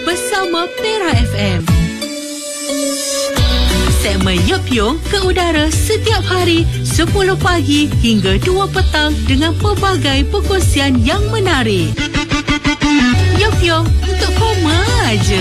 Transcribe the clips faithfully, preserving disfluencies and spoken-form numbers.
bersama Pera F M. Segmen Yup Yung ke udara setiap hari sepuluh pagi hingga dua petang dengan pelbagai perkongsian yang menarik. Yup Yung untuk koma aja.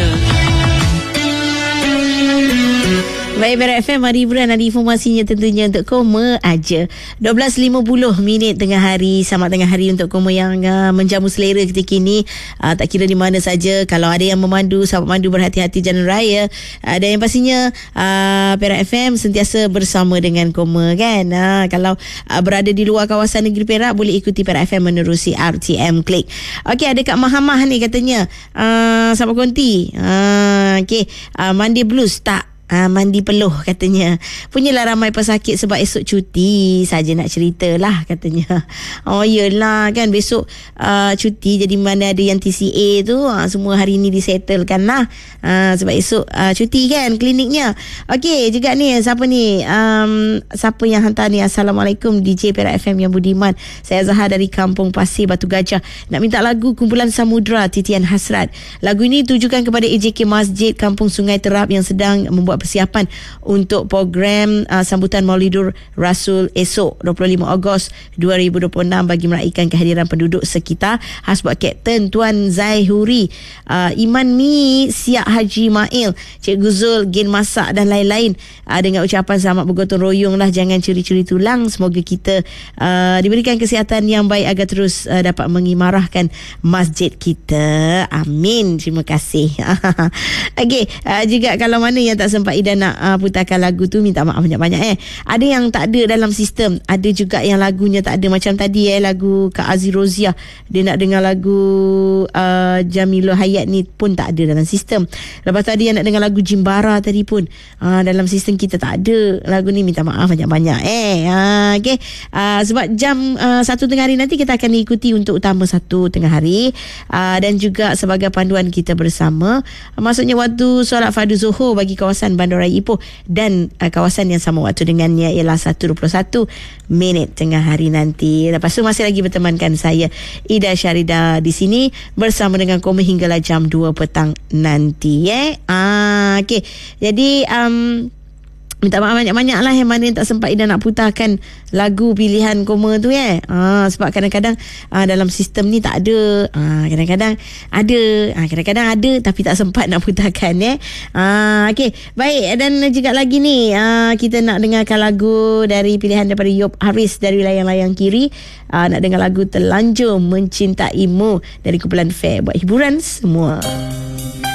Baik, Pera F M, hari hiburan ada informasinya tentunya untuk koma aja. dua belas lima puluh minit tengah hari. Selamat tengah hari untuk koma yang uh, menjamu selera ketika ini. Uh, tak kira di mana saja. Kalau ada yang memandu, sahabat mandu berhati-hati jalan raya. Uh, dan yang pastinya uh, Pera F M sentiasa bersama dengan koma kan. Uh, kalau uh, berada di luar kawasan negeri Perak, boleh ikuti Pera F M menerusi R T M Klik. Okey, ada Kak Mahamah ni katanya. Uh, sahabat konti. Uh, Okey, uh, mandi blues tak? Ah, mandi peluh katanya. Punyalah ramai pesakit sebab esok cuti. Saja nak cerita lah katanya. Oh yelah kan, besok uh, cuti. Jadi mana ada yang T C A tu, uh, semua hari ni disettlekan lah. uh, Sebab esok uh, cuti kan kliniknya. Okey, juga ni siapa ni, um, siapa yang hantar ni? Assalamualaikum D J Pera F M yang budiman. Saya Zahar dari Kampung Pasir Batu Gajah. Nak minta lagu Kumpulan Samudra Titian Hasrat. Lagu ini ditujukan kepada A J K Masjid Kampung Sungai Terap yang sedang membuat persiapan untuk program uh, sambutan Maulidur Rasul esok dua puluh lima Ogos dua ribu dua puluh enam bagi meraihkan kehadiran penduduk sekitar khas buat Kapten Tuan Zaihuri, uh, Iman Mi, Siak Haji Mail, Cikgu Zul, Gen Masak dan lain-lain, uh, dengan ucapan selamat bergotong royong lah, jangan curi-curi tulang. Semoga kita uh, diberikan kesihatan yang baik agar terus uh, dapat mengimarahkan masjid kita. Amin. Terima kasih. Okey, uh, juga kalau mana yang tak sempat Ida nak uh, putarkan lagu tu, minta maaf banyak-banyak eh. Ada yang tak ada dalam sistem, ada juga yang lagunya tak ada. Macam tadi eh, lagu Kak Aziz Roziah, dia nak dengar lagu uh, Jamila Hayat ni pun tak ada dalam sistem. Lepas tu ada yang nak dengar lagu Jimbara tadi pun uh, dalam sistem kita tak ada lagu ni, minta maaf banyak-banyak eh. uh, Okay, uh, sebab jam uh, satu tengah hari nanti kita akan ikuti untuk utama satu tengah hari, uh, dan juga sebagai panduan kita bersama, uh, maksudnya waktu solat fardu Zuhur bagi kawasan Bandar Raya Ipoh dan uh, kawasan yang sama waktu dengannya ialah satu dua puluh satu minit tengah hari nanti. Lepas tu masih lagi bertemankan saya Ida Syarida di sini bersama dengan koma hinggalah jam dua petang nanti eh. Ah, okey. Jadi um minta maaf banyak-banyak lah yang mana yang tak sempat Ida nak putarkan lagu pilihan koma tu eh. Ah, sebab kadang-kadang ah, dalam sistem ni tak ada. Ah, kadang-kadang ada. Ah, kadang-kadang ada tapi tak sempat nak putarkan eh. Ah, okey. Baik, dan juga lagi ni ah, kita nak dengarkan lagu dari pilihan daripada Yop Haris dari Layang-Layang Kiri. Ah, nak dengar lagu Terlanjur Mencintaimu dari kumpulan Fair buat hiburan semua.